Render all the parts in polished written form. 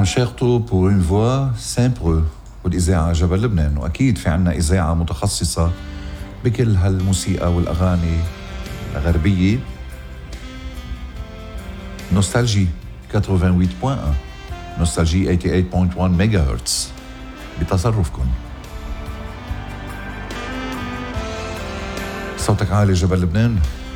concerto pour une voix simple والإذاعة جبل لبنان. وأكيد في عنا إذاعة متخصصة بكل هالموسيقى والأغاني الغربية. نوستالجي 88.1 نوستالجي 88.1 ميجا هرتز بتصرفكم. صوتك عالي جبل لبنان.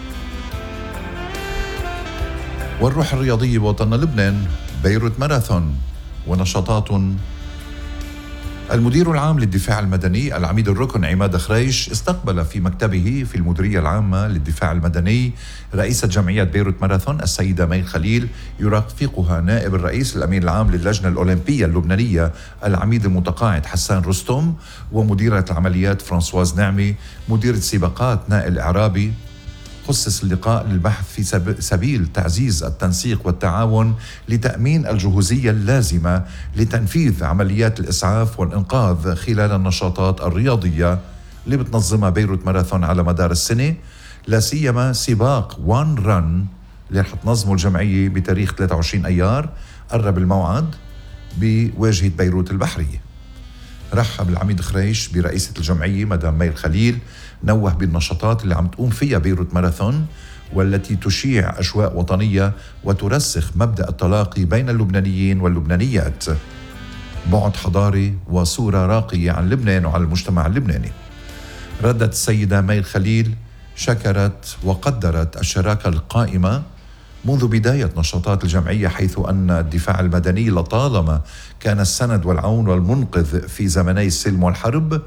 والروح الرياضية بوطننا لبنان بيروت ماراثون ونشاطات. المدير العام للدفاع المدني العميد الركن عماد خريش استقبل في مكتبه في المديرية العامة للدفاع المدني رئيسة جمعية بيروت ماراثون السيدة مي خليل، يرافقها نائب الرئيس الأمين العام للجنة الأولمبية اللبنانية العميد المتقاعد حسان رستم، ومديرة العمليات فرانسواز نعمي، مديرة سباقات نائل إعرابي. خصص اللقاء للبحث في سبيل تعزيز التنسيق والتعاون لتأمين الجهوزية اللازمة لتنفيذ عمليات الإسعاف والإنقاذ خلال النشاطات الرياضية اللي بتنظمها بيروت ماراثون على مدار السنة، لا سيما سباق وان رن اللي رح تنظمه الجمعية بتاريخ 23 أيار. قرب الموعد بواجهة بيروت البحرية. رحب العميد خريش برئيسة الجمعية مدام مي خليل، نوه بالنشاطات اللي عم تقوم فيها بيروت ماراثون والتي تشيع أجواء وطنية وترسخ مبدأ التلاقي بين اللبنانيين واللبنانيات، بعد حضاري وصورة راقية عن لبنان وعن المجتمع اللبناني. ردت السيدة مي خليل شكرت وقدرت الشراكة القائمة منذ بداية نشاطات الجمعية، حيث أن الدفاع المدني لطالما كان السند والعون والمنقذ في زمني السلم والحرب.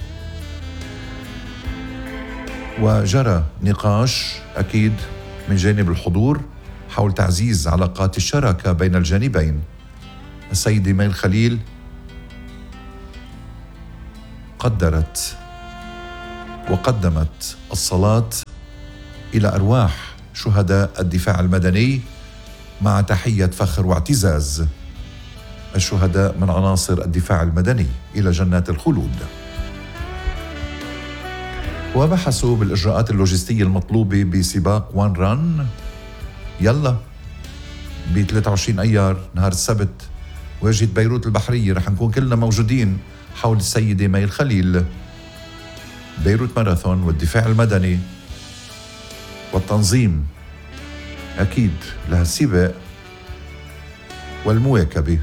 وجرى نقاش أكيد من جانب الحضور حول تعزيز علاقات الشراكة بين الجانبين. السيدة مي خليل قدرت وقدمت الصلاة إلى أرواح شهداء الدفاع المدني مع تحية فخر واعتزاز الشهداء من عناصر الدفاع المدني إلى جنات الخلود. وبحثوا بالإجراءات اللوجستية المطلوبة بسباق وان ران يلا ب 23 أيار نهار السبت واجهة بيروت البحرية. رح نكون كلنا موجودين حول السيدة مي خليل. بيروت ماراثون والدفاع المدني والتنظيم أكيد لها السباق والمواكبة.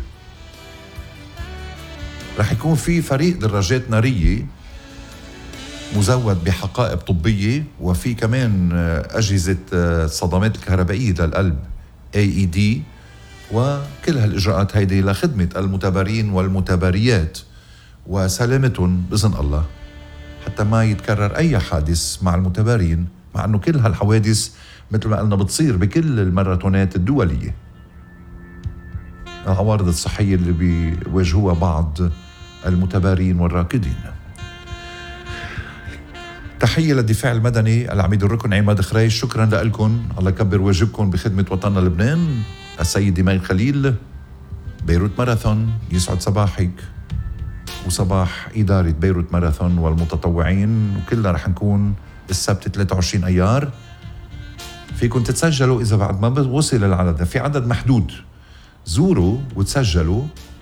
رح يكون في فريق دراجات نارية مزود بحقائب طبية، وفي كمان أجهزة الصدمات الكهربائية للقلب AED، وكل هالإجراءات هيدي لخدمة المتبارين والمتباريات وسلامتهم بإذن الله، حتى ما يتكرر أي حادث مع المتبارين، مع أنه كل هالحوادث مثل ما قلنا بتصير بكل الماراثونات الدولية. العوارض الصحية اللي بيواجهوها بعض المتبارين والراكدين. تحية للدفاع المدني العميد الركن عماد خريش، شكرا لكم، الله يكبر واجبكم بخدمة وطننا لبنان. السيدة مي خليل، بيروت ماراثون، يسعد صباحك وصباح إدارة بيروت ماراثون والمتطوعين، وكلنا رح نكون السبت 23 أيار. فيكم تتسجلوا إذا بعد ما وصل العدد، في عدد محدود، زوروا وتسجلوا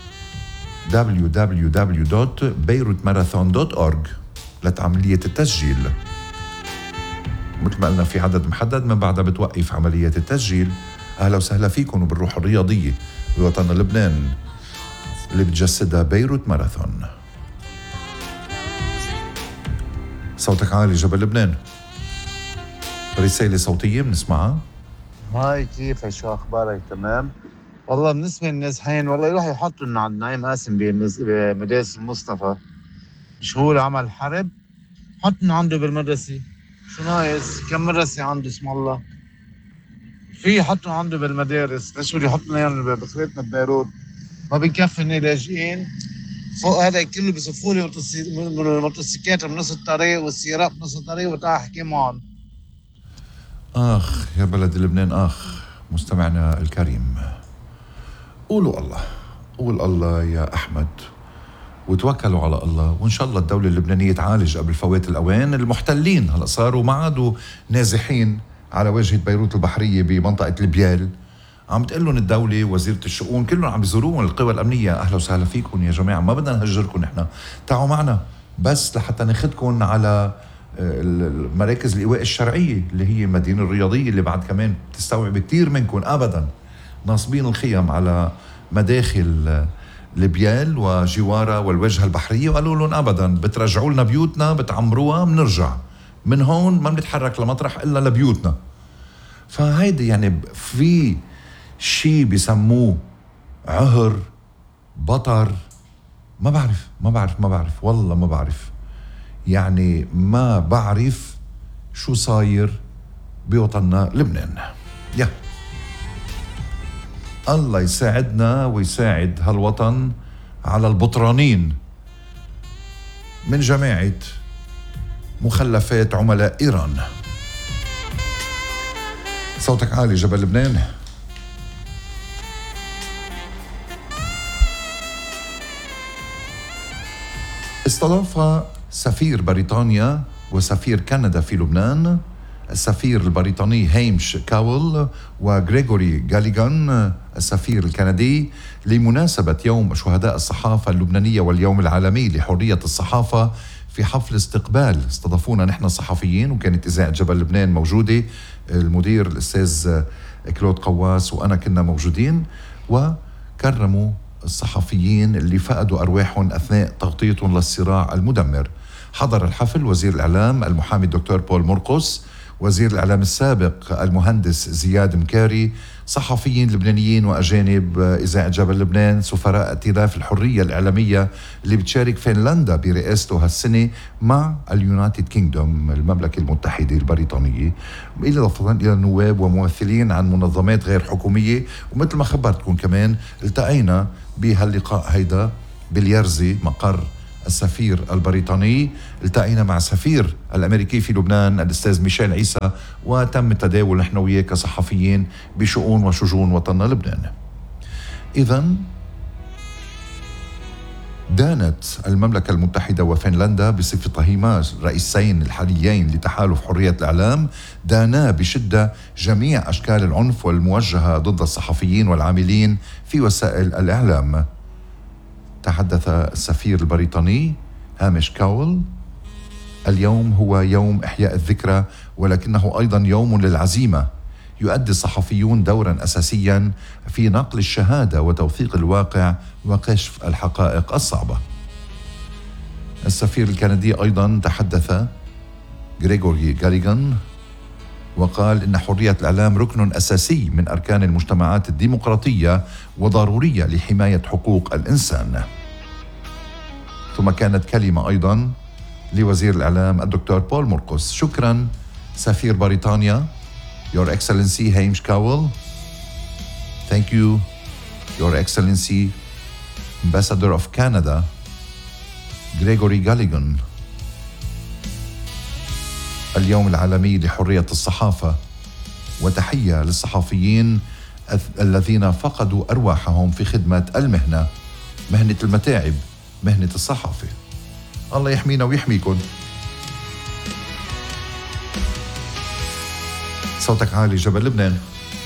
www.beirutmarathon.org لعملية التسجيل. مثل ما قلنا في عدد محدد، من بعدها بتوقف عملية التسجيل. أهلا وسهلا فيكم وبالروح الرياضية بوطننا لبنان اللي بتجسدها بيروت ماراثون. صوتك عالي جبل لبنان. رسالة صوتية بنسمعها. هاي كيف، شو أخبارك؟ تمام والله. بالنسبة للنازحين والله يروح يحطوا إنه عند نعيم قاسم بمدارس المصطفى شهور عمل حرب، حط إنه عنده بالمدرسة. شو ناقص؟ كم مدرسة عنده اسم الله؟ في حطوا عنده بالمدارس. ليش بده يحطوا لنا بخريطنا ببيروت؟ ما بنكفي إني لاجئين فوق هذا كله بصفوا لي الموتوسيكلات بنص الطريق والسيارات بنص الطريق وتعال احكي معهم. آخ يا بلد لبنان، آخ مستمعنا الكريم، قولوا الله، قول الله يا أحمد، وتوكلوا على الله، وإن شاء الله الدولة اللبنانية تعالج قبل فوات الأوان. المحتلين هلأ صاروا ما عادوا نازحين على واجهة بيروت البحرية بمنطقة البيال عم تقول لهم الدولة وزيرة الشؤون كلهم عم بيزوروهم القوى الأمنية، أهلا وسهلا فيكم يا جماعة، ما بدنا نهجركم نحن، تعالوا معنا بس لحتى ناخدكم على المراكز الإيواء الشرعية اللي هي المدينة الرياضية اللي بعد كمان بتستوعب كتير منكم. أبدا ناصبين الخيم على مداخل البيال وجوارها والوجهة البحرية، وقالوا لهم أبدا بترجعوا لنا بيوتنا بتعمروها بنرجع من هون، ما بنتحرك لمطرح إلا لبيوتنا. فهيدي يعني في شيء بيسموه عهر بطر، ما بعرف والله ما بعرف، يعني ما بعرف شو صاير بوطننا لبنان. يا الله يساعدنا ويساعد هالوطن على البطرانين من جماعة مخلفات عملاء إيران. صوتك عالي جبل لبنان. استضاف سفير بريطانيا وسفير كندا في لبنان السفير البريطاني هيمش كاول وغريغوري غاليغان السفير الكندي لمناسبة يوم شهداء الصحافة اللبنانية واليوم العالمي لحرية الصحافة في حفل استقبال. استضافونا نحن الصحفيين وكانت إذاعة جبل لبنان موجودة، المدير الأستاذ كلود قواس وأنا كنا موجودين، وكرموا الصحفيين اللي فقدوا أرواحهم أثناء تغطيتهم للصراع المدمر. حضر الحفل وزير الإعلام المحامي الدكتور بول مرقس، وزير الإعلام السابق المهندس زياد مكاري، صحفيين لبنانيين وأجانب إذاعة جبل لبنان، سفراء ائتلاف الحرية الإعلامية اللي بتشارك فنلندا برئاسته هالسنة مع اليونايتد كينغدوم المملكة المتحدة البريطانية، إضافة إلى النواب وممثلين عن منظمات غير حكومية. ومثل ما خبرتكم كمان التقينا بهاللقاء هيدا باليرزي مقر السفير البريطاني، التقينا مع السفير الأمريكي في لبنان الأستاذ ميشيل عيسى، وتم التداول نحن وياه كصحفيين بشؤون وشجون وطننا لبنان. إذن دانت المملكة المتحدة وفنلندا بصفتهما رئيسين الحاليين لتحالف حرية الإعلام دانا بشدة جميع أشكال العنف والموجهة ضد الصحفيين والعاملين في وسائل الإعلام. تحدث السفير البريطاني هامش كاول: اليوم هو يوم إحياء الذكرى، ولكنه أيضا يوم للعزيمة. يؤدي الصحفيون دورا أساسيا في نقل الشهادة وتوثيق الواقع وكشف الحقائق الصعبة. السفير الكندي أيضا تحدث غريغوري غاليغان وقال إن حرية الإعلام ركن أساسي من أركان المجتمعات الديمقراطية وضرورية لحماية حقوق الإنسان. ثم كانت كلمة أيضا لوزير الإعلام الدكتور بول مرقس: شكرا سفير بريطانيا Your Excellency Hamish Cowell. Thank you Your Excellency Ambassador of Canada Gregory Galligan. اليوم العالمي لحرية الصحافة، وتحية للصحفيين الذين فقدوا أرواحهم في خدمة المهنة، مهنة المتاعب، مهنة الصحافة. الله يحمينا ويحميكم. صوتك عالي جبل لبنان.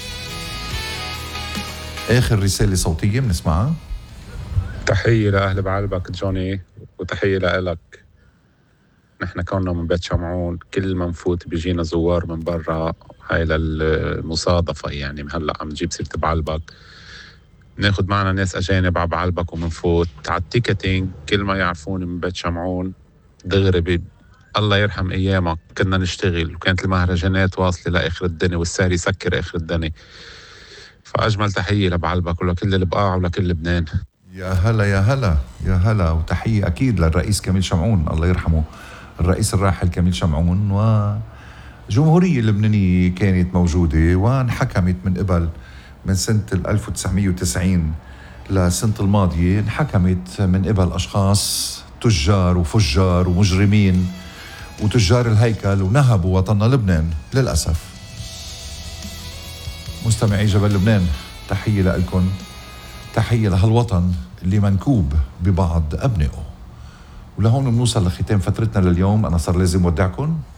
آخر رسالة صوتية بنسمعها. تحية لأهل بعلبك جوني، وتحية لإلك. نحن كنا من بيت شمعون، كل ما نفوت بيجينا زوار من برا، هاي للمصادفة يعني هلا عم نجيب سيرة بعلبك، ناخد معنا ناس أجانب على بعلبك ومنفوت على التيكتينج. كل ما يعرفوني من بيت شمعون دغري الله يرحم أيامك كنا نشتغل، وكانت المهرجانات واصلة لآخر الدنيا والسهر يسكر آخر الدنيا. فأجمل تحية لبعلبك ولكل البقاع ولكل لبنان. يا هلا يا هلا يا هلا، وتحية أكيد للرئيس كميل شمعون الله يرحمه، الرئيس الراحل كميل شمعون. وجمهورية اللبنانية كانت موجودة وانحكمت من سنة 1990 لسنة الماضية، انحكمت من قبل أشخاص تجار وفجار ومجرمين وتجار الهيكل، ونهبوا وطننا لبنان للأسف. مستمعي جبل لبنان، تحية لكم، تحية لهالوطن اللي منكوب ببعض أبنائه. ولهون بنوصل لختام فترتنا لليوم. أنا صار لازم ودعكم.